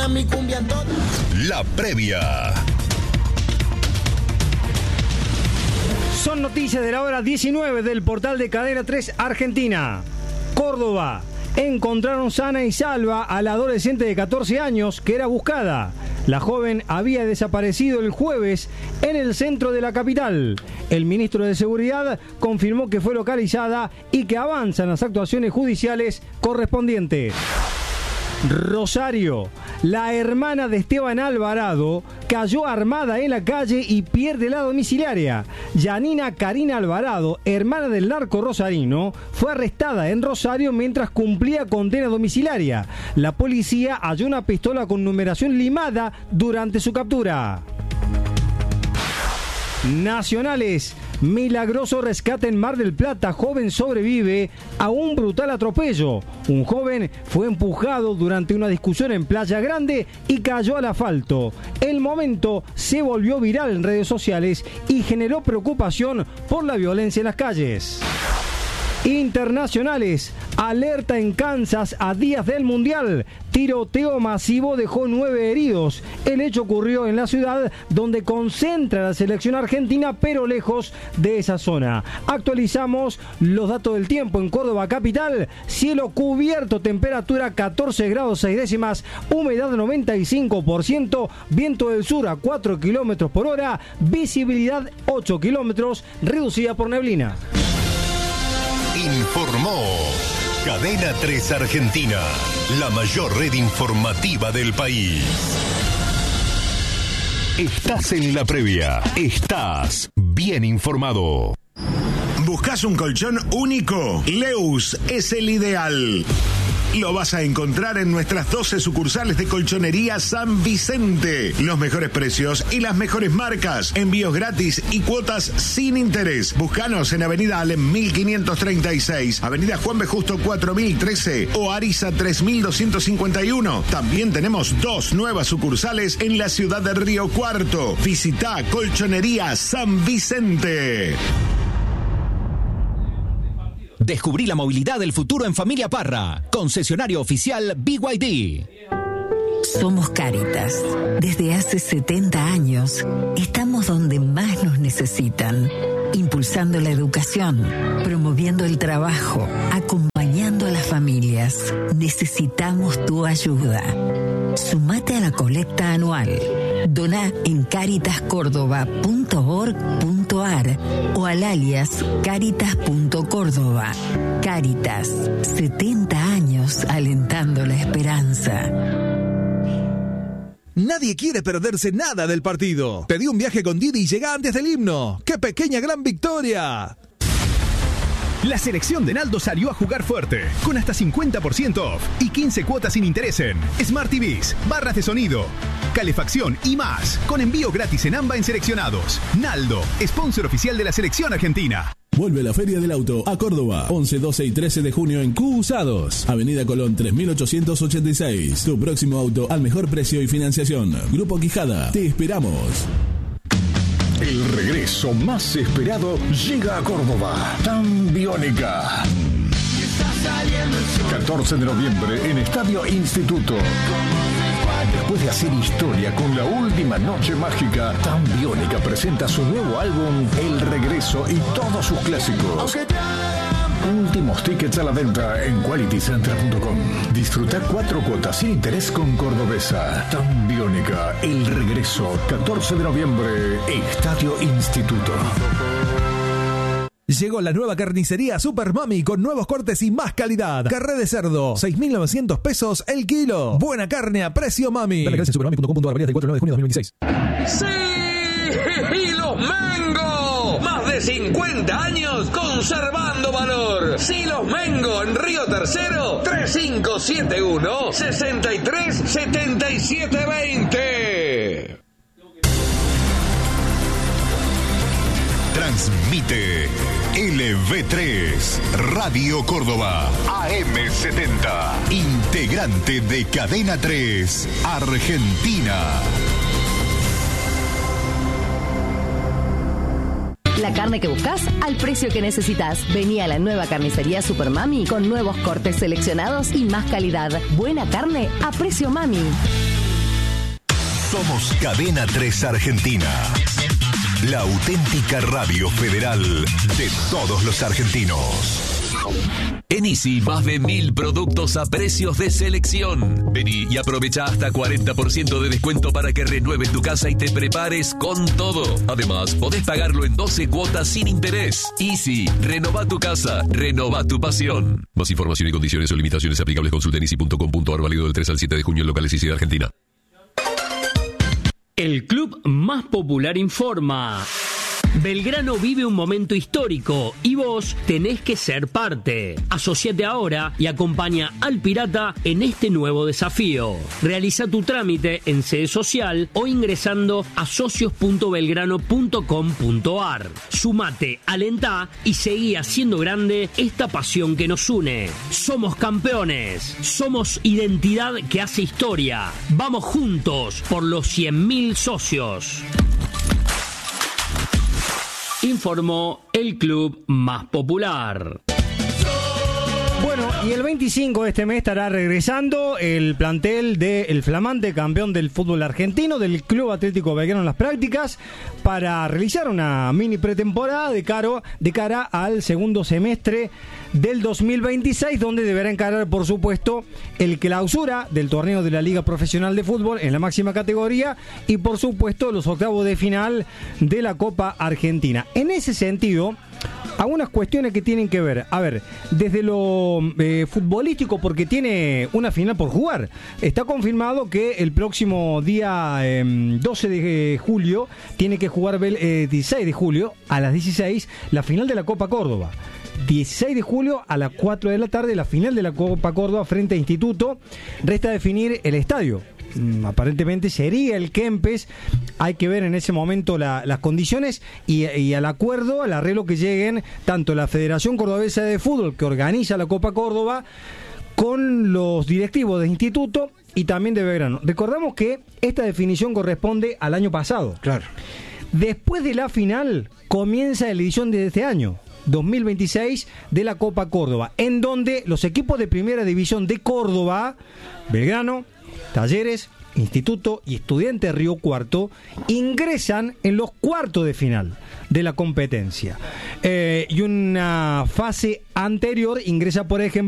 suena mi cumbia en toda. La previa. Son noticias de la hora 19 del portal de Cadena 3 Argentina. Córdoba. Encontraron sana y salva a la adolescente de 14 años que era buscada. La joven había desaparecido el jueves en el centro de la capital. El ministro de Seguridad confirmó que fue localizada y que avanzan las actuaciones judiciales correspondientes. Rosario. La hermana de Esteban Alvarado cayó armada en la calle y pierde la domiciliaria. Yanina Karina Alvarado, hermana del narco rosarino, fue arrestada en Rosario mientras cumplía condena domiciliaria. La policía halló una pistola con numeración limada durante su captura. Nacionales. Milagroso rescate en Mar del Plata. Joven sobrevive a un brutal atropello. Un joven fue empujado durante una discusión en Playa Grande y cayó al asfalto. El momento se volvió viral en redes sociales y generó preocupación por la violencia en las calles. Internacionales. Alerta en Kansas a días del Mundial. Tiroteo masivo dejó 9 heridos. El hecho ocurrió en la ciudad donde concentra la selección argentina, pero lejos de esa zona. Actualizamos los datos del tiempo en Córdoba capital. Cielo cubierto, temperatura 14 grados 6 décimas, humedad 95%, viento del sur a 4 kilómetros por hora, visibilidad 8 kilómetros, reducida por neblina. Informó Cadena 3 Argentina, la mayor red informativa del país. Estás en la previa, estás bien informado. ¿Buscas un colchón único? Leus es el ideal. Lo vas a encontrar en nuestras 12 sucursales de Colchonería San Vicente. Los mejores precios y las mejores marcas. Envíos gratis y cuotas sin interés. Búscanos en Avenida Alem 1536, Avenida Juan B. Justo 4013 o Ariza 3251. También tenemos 2 nuevas sucursales en la ciudad de Río Cuarto. Visita Colchonería San Vicente. Descubrí la movilidad del futuro en Familia Parra. Concesionario oficial BYD. Somos Cáritas. Desde hace 70 años estamos donde más nos necesitan. Impulsando la educación, promoviendo el trabajo, acompañando a las familias. Necesitamos tu ayuda. Sumate a la colecta anual. Doná en caritascórdoba.org.ar o al alias caritas.córdoba. Cáritas, 70 años alentando la esperanza. Nadie quiere perderse nada del partido. Pedí un viaje con Didi y llega antes del himno. ¡Qué pequeña gran victoria! La selección de Naldo salió a jugar fuerte, con hasta 50% off y 15 cuotas sin interés en Smart TVs, barras de sonido, calefacción y más, con envío gratis en AMBA en seleccionados. Naldo, sponsor oficial de la selección argentina. Vuelve la Feria del Auto a Córdoba, 11, 12 y 13 de junio en Q Usados, Avenida Colón 3886. Tu próximo auto al mejor precio y financiación. Grupo Quijada, te esperamos. El regreso más esperado llega a Córdoba. Tan Biónica. 14 de noviembre en Estadio Instituto. Después de hacer historia con la última noche mágica, Tan Biónica presenta su nuevo álbum El Regreso y todos sus clásicos. Últimos tickets a la venta en qualitycenter.com. Disfrutar 4 cuotas sin interés con Cordobesa. Tan Biónica, El Regreso, 14 de noviembre, Estadio Instituto. Llegó la nueva carnicería Super Mami con nuevos cortes y más calidad. Carré de cerdo, 6.900 pesos el kilo. Buena carne a precio Mami. Dale gracias a supermami.com.ar, del 4 de junio de 2026. ¡Sí! ¡Y los Mengo! Más de 50 años conservando valor. Sí, los Mengo en Río Tercero, 3571-637720. Transmite LV3 Radio Córdoba AM70, integrante de Cadena 3 Argentina. La carne que buscas al precio que necesitas. Vení a la nueva carnicería Super Mami con nuevos cortes seleccionados y más calidad. Buena carne a precio Mami. Somos Cadena 3 Argentina. La auténtica radio federal de todos los argentinos. En Easy, más de 1000 productos a precios de selección. Vení y aprovecha hasta 40% de descuento para que renueves tu casa y te prepares con todo. Además, podés pagarlo en 12 cuotas sin interés. Easy, renova tu casa, renova tu pasión. Más información y condiciones o limitaciones aplicables consulta en easy.com.ar, válido del 3 al 7 de junio en locales Easy de Argentina. El club más popular informa. Belgrano vive un momento histórico y vos tenés que ser parte. Asociate ahora y acompaña al Pirata en este nuevo desafío. Realiza tu trámite en sede social o ingresando a socios.belgrano.com.ar. Sumate, alentá y seguí haciendo grande esta pasión que nos une. Somos campeones, somos identidad que hace historia. Vamos juntos por los 100.000 socios. Informó el club más popular. Bueno, y el 25 de este mes estará regresando el plantel del flamante campeón del fútbol argentino, del Club Atlético Belgrano en las prácticas, para realizar una mini pretemporada de cara al segundo semestre del 2026, donde deberá encarar, por supuesto, el clausura del torneo de la Liga Profesional de Fútbol en la máxima categoría y, por supuesto, los octavos de final de la Copa Argentina. En ese sentido, algunas cuestiones que tienen que ver, desde lo futbolístico, porque tiene una final por jugar. Está confirmado que el próximo día 12 de julio tiene que jugar 16 de julio a las 16 la final de la Copa Córdoba. 16 de julio a las 4 de la tarde la final de la Copa Córdoba frente a Instituto. Resta definir el estadio. Aparentemente sería el Kempes. Hay que ver en ese momento las condiciones y al acuerdo, al arreglo que lleguen tanto la Federación Cordobesa de Fútbol, que organiza la Copa Córdoba, con los directivos de Instituto y también de Belgrano. Recordamos que esta definición corresponde al año pasado. Claro. Después de la final comienza la edición de este año 2026 de la Copa Córdoba, en donde los equipos de primera división de Córdoba, Belgrano, Talleres, Instituto y Estudiantes Río Cuarto, ingresan en los cuartos de final de la competencia. Y una fase anterior ingresa, por ejemplo,